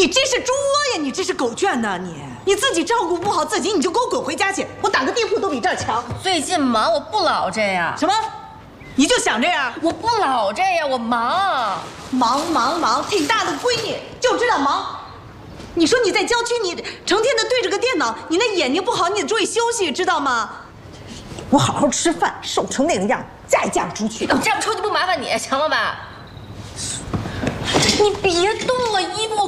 你这是猪窝呀！你这是狗圈呐！你自己照顾不好自己，你就给我滚回家去！我打个地铺都比这儿强。 最近忙，我不老这样。 什么？你就想这样？ 我不老这样，我忙。 忙，挺大的闺女就知道忙。你说你在郊区，你成天的对着个电脑，你那眼睛不好，你得注意休息，知道吗？我好好吃饭，瘦成那个样，嫁也嫁不出去。 我嫁不出去不麻烦你，行了吧？你别动了，衣服。